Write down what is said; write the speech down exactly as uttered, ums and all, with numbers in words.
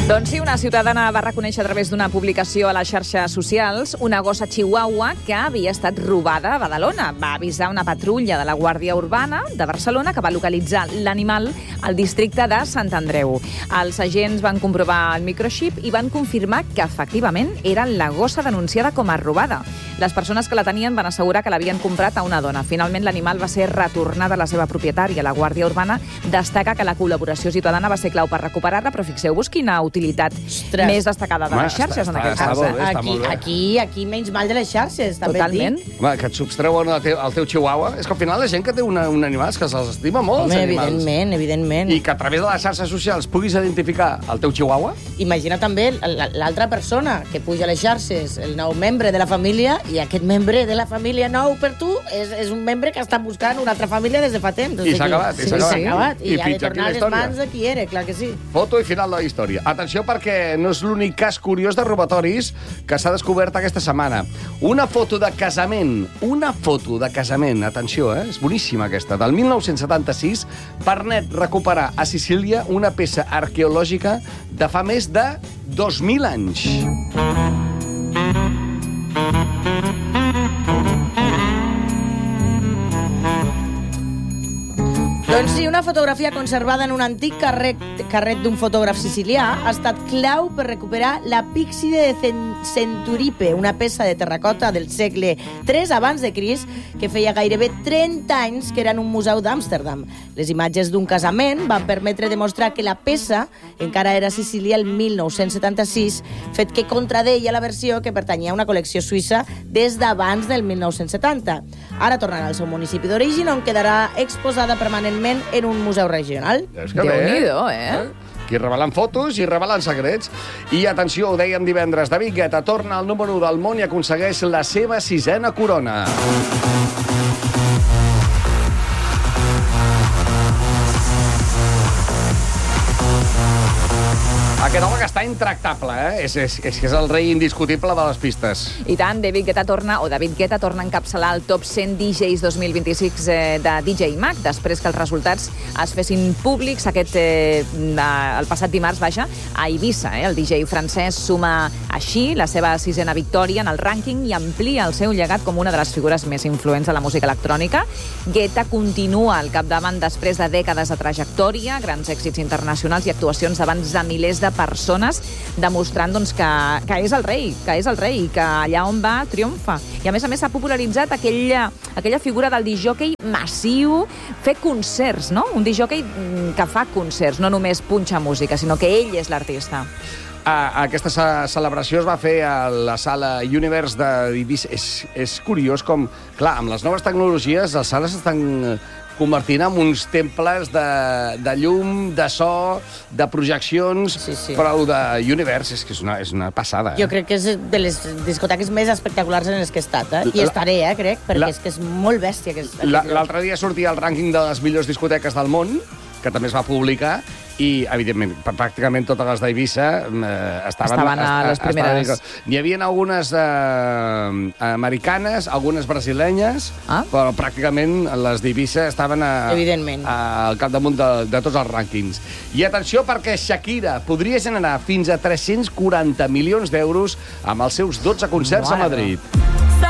Doncs sí, una ciutadana va reconèixer a través d'una publicació a les xarxes socials una gossa chihuahua que havia estat robada a Badalona. Va avisar una patrulla de la Guàrdia Urbana de Barcelona que va localitzar l'animal al districte de Sant Andreu. Els agents van comprovar el microxip i van confirmar que efectivament era la gossa denunciada com a robada. Les persones que la tenien van assegurar que l'havien comprat a una dona. Finalment, l'animal va ser retornat a la seva propietària. La Guàrdia Urbana destaca que la col·laboració ciutadana va ser clau per recuperar-la, però fixeu-vos quina utilitat Ostres. més destacada de Home, les xarxes està, en aquest està, cas. Està bé, aquí, aquí, aquí menys mal de les xarxes, també Totalment. et dic. Home, que et substreuen el teu, el teu chihuahua. És que al final la gent que té una, un animal és que se'ls estima molt, Home, els animals. evidentment, evidentment. I que a través de les xarxes socials puguis identificar el teu chihuahua. Imagina també l'altra persona que puja a les xarxes, el nou membre de la família, i aquest membre de la família nou per tu és, és un membre que està buscant una altra família des de fa temps. I s'ha acabat, i s'ha acabat. acabat. I, I I ha de fins aquí tornar la a les història. mans de qui era, clar que sí. Foto i final de la història. Atenció, perquè no és l'únic cas curiós de robatoris que s'ha descobert aquesta setmana. Una foto de casament, una foto de casament, atenció, eh? És boníssima aquesta, del mil nou-cents setanta-sis, permet recuperar a Sicília una peça arqueològica de fa més de dos mil anys. Doncs sí, una fotografia conservada en un antic carret, carret d'un fotògraf sicilià ha estat clau per recuperar la Píxide de Centuripe, una peça de terracota del segle tres abans de Crist que feia gairebé trenta anys que era en un museu d'Amsterdam. Les imatges d'un casament van permetre demostrar que la peça encara era a Sicília el mil nou-cents setanta-sis, fet que contradeia la versió que pertanyia a una col·lecció suïssa des d'abans del mil nou-cents setanta. Ara tornarà al seu municipi d'origen, on quedarà exposada permanentment en un museu regional. Déu-n'hi-do, eh? Aquí revelant fotos i revelant secrets. I atenció, ho dèiem divendres, David Guetta torna al número u del món i aconsegueix la seva sisena corona. Aquest home que està intractable, eh? És, és, és que és el rei indiscutible de les pistes. I tant, David Guetta torna, o David Guetta torna a encapçalar el top cent D Js dos mil vint-i-sis eh, de D J Mag, després que els resultats es fessin públics aquest, eh, el passat dimarts, vaja, a Eivissa. Eh? El D J francès suma així la seva sisena victòria en el rànquing i amplia el seu llegat com una de les figures més influents de la música electrònica. Guetta continua al capdavant després de dècades de trajectòria, grans èxits internacionals i actuacions davant de milers de persones, demostrant doncs, que, que és el rei, que és el rei i que allà on va triomfa. I a més a més s'ha popularitzat aquella, aquella figura del discjòquei massiu, fer concerts, no? Un discjòquei que fa concerts, no només punxa música, sinó que ell és l'artista. Ah, aquesta celebració es va fer a la sala Universe d'Eivissa. És, és curiós com, clar, amb les noves tecnologies, les sales estan convertint en uns temples de, de llum, de so, de projeccions, sí, sí. però de Universe és que és una, és una passada. Eh? Jo crec que és de les discoteques més espectaculars en les que he estat, eh? I estaré, eh, crec, perquè la... és que és molt bèstia. L'altre dia sortia el rànquing de les millors discoteques del món, que també es va publicar, i, evidentment, pràcticament totes les d'Eivissa eh, estaven, estaven a les primeres. Estaven... N'hi havia algunes eh, americanes, algunes brasilenyes, ah? però pràcticament les d'Eivissa estaven a, a, al capdamunt de, de tots els rànquings. I atenció, perquè Shakira podria generar fins a tres-cents quaranta milions d'euros amb els seus dotze concerts Mare. a Madrid.